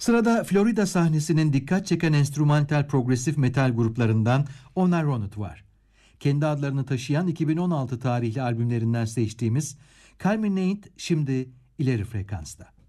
Sırada Florida sahnesinin dikkat çeken enstrümantal progresif metal gruplarından Onaroned var. Kendi adlarını taşıyan 2016 tarihli albümlerinden seçtiğimiz Culminate şimdi ileri frekansta.